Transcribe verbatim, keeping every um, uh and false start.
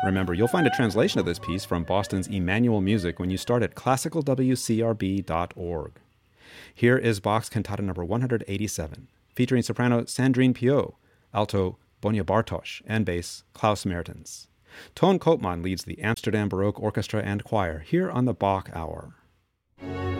Remember, you'll find a translation of this piece from Boston's Emmanuel Music when you start at classical w c r b dot org. Here is Bach's Cantata number one hundred eighty-seven, featuring soprano Sandrine Piot, alto Bonia Bartosz, and bass Klaus Mertens. Toon Koopman leads the Amsterdam Baroque Orchestra and Choir here on the Bach Hour.